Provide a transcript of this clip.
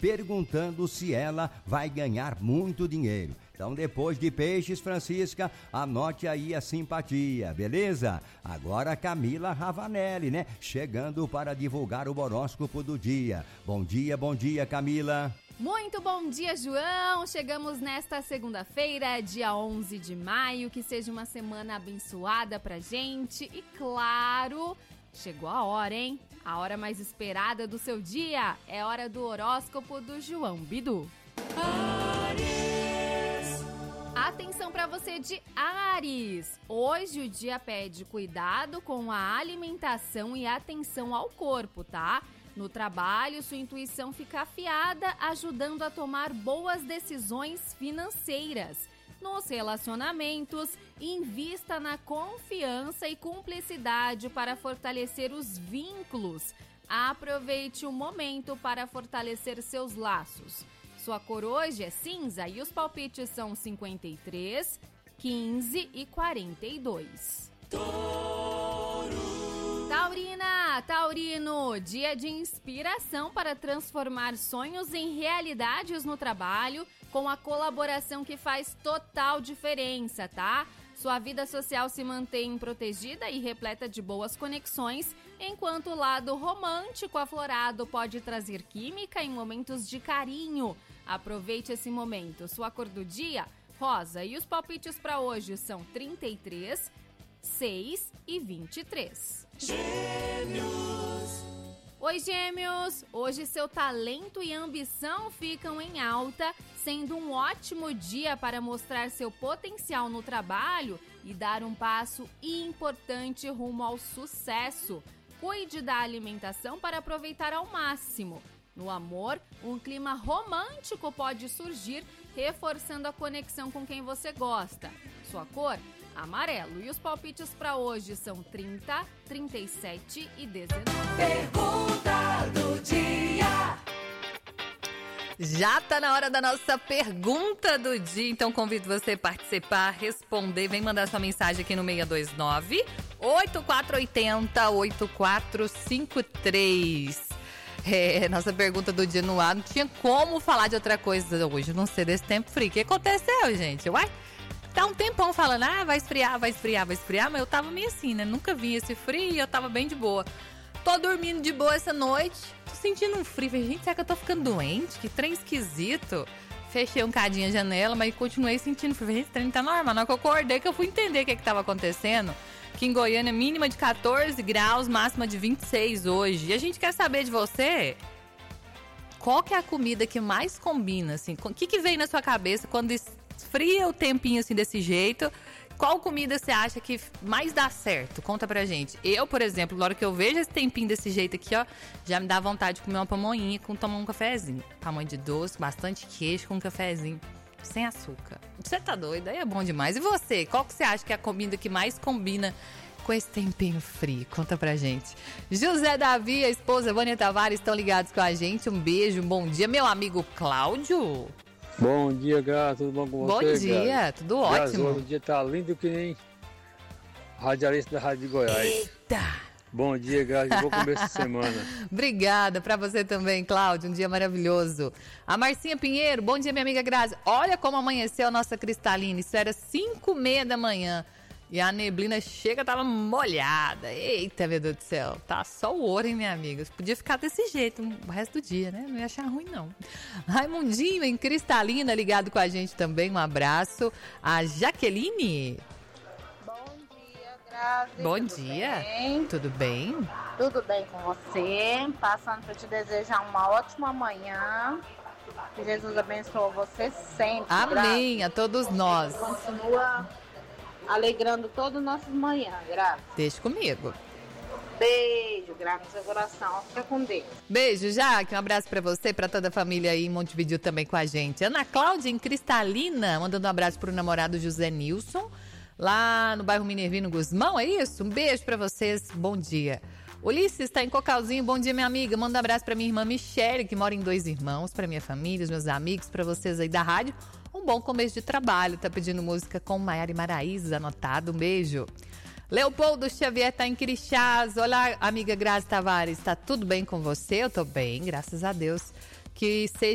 perguntando se ela vai ganhar muito dinheiro. Então, depois de Peixes, Francisca, anote aí a simpatia, beleza? Agora a Camila Ravanelli, né? Chegando para divulgar o horóscopo do dia. Bom dia, Camila. Muito bom dia, João! Chegamos nesta segunda-feira, dia 11 de maio. Que seja uma semana abençoada pra gente. E claro, chegou a hora, hein? A hora mais esperada do seu dia. É hora do horóscopo do João Bidu. Atenção para você de Áries! Hoje o dia pede cuidado com a alimentação e atenção ao corpo, tá? No trabalho, sua intuição fica afiada, ajudando a tomar boas decisões financeiras. Nos relacionamentos, invista na confiança e cumplicidade para fortalecer os vínculos. Aproveite o momento para fortalecer seus laços. Sua cor hoje é cinza e os palpites são 53, 15 e 42. Taurino, dia de inspiração para transformar sonhos em realidades no trabalho, com a colaboração que faz total diferença, tá? Sua vida social se mantém protegida e repleta de boas conexões, enquanto o lado romântico aflorado pode trazer química em momentos de carinho. Aproveite esse momento. Sua cor do dia, rosa, e os palpites para hoje são 33, 6 e 23. Oi, Gêmeos! Hoje seu talento e ambição ficam em alta, sendo um ótimo dia para mostrar seu potencial no trabalho e dar um passo importante rumo ao sucesso. Cuide da alimentação para aproveitar ao máximo. No amor, um clima romântico pode surgir, reforçando a conexão com quem você gosta. Sua cor, amarelo. E os palpites para hoje são 30, 37 e 19. Pergunta do dia. Já tá na hora da nossa pergunta do dia, então convido você a participar, responder, vem mandar sua mensagem aqui no 629-8480-8453. Nossa pergunta do dia no ar, não tinha como falar de outra coisa hoje, não sei desse tempo frio. O que aconteceu, gente? Uai, tá um tempão falando, vai esfriar, mas eu tava meio assim, né? Nunca vi esse frio e eu tava bem de boa. Tô dormindo de boa essa noite, tô sentindo um frio. Falei, gente, será que eu tô ficando doente? Que trem esquisito. Fechei um cadinho a janela, mas continuei sentindo frio. Falei, esse trem tá normal. Na hora que eu acordei, que eu fui entender o que tava acontecendo. Que em Goiânia, mínima de 14 graus, máxima de 26 hoje. E a gente quer saber de você, qual que é a comida que mais combina, assim? O que vem na sua cabeça quando esfria o tempinho assim desse jeito? Qual comida você acha que mais dá certo? Conta pra gente. Eu, por exemplo, na hora que eu vejo esse tempinho desse jeito aqui, ó, já me dá vontade de comer uma pamonhinha com tomar um cafezinho. Pamonha de doce, bastante queijo com um cafezinho. Sem açúcar. Você tá doido? Aí é bom demais. E você? Qual que você acha que é a comida que mais combina com esse tempinho frio? Conta pra gente. José Davi e a esposa Vânia Tavares estão ligados com a gente. Um beijo, um bom dia. Meu amigo Cláudio. Bom dia, Graça. Tudo bom com você? Bom dia, Graça? tudo ótimo. Graça, o dia tá lindo que nem radialista da Rádio de Goiás. Eita! Bom dia, Graça. Bom começo de semana. Obrigada, pra você também, Cláudio. Um dia maravilhoso. A Marcinha Pinheiro, bom dia, minha amiga Graça. Olha como amanheceu a nossa Cristalina. Isso era 5h30 da manhã. E a neblina chega, tava molhada. Eita, meu Deus do céu. Tá só o ouro, hein, minha amiga? Podia ficar desse jeito o resto do dia, né? Não ia achar ruim, não. Raimundinho em Cristalina, ligado com a gente também. Um abraço. A Jaqueline. Bom dia. Bem? Tudo bem? Tudo bem com você? Passando para te desejar uma ótima manhã. Que Jesus abençoe você sempre. Amém, a todos nós. Continua alegrando todas as nossas manhãs, Graça. Deixa comigo. Beijo, Graça, no seu coração. Fica com Deus. Beijo, Jaque. Um abraço pra você e pra toda a família aí em Montevidéu também com a gente. Ana Cláudia em Cristalina, mandando um abraço pro namorado José Nilson, lá no bairro Minervino Guzmão, é isso? Um beijo pra vocês, bom dia. Ulisses está em Cocalzinho, bom dia, minha amiga. Manda um abraço pra minha irmã Michele, que mora em Dois Irmãos, pra minha família, os meus amigos, pra vocês aí da rádio. Um bom começo de trabalho, tá pedindo música com Maiara e Maraíza, anotado, um beijo. Leopoldo Xavier tá em Quirixás. Olá, amiga Grazi Tavares, tá tudo bem com você? Eu tô bem, graças a Deus. Que seja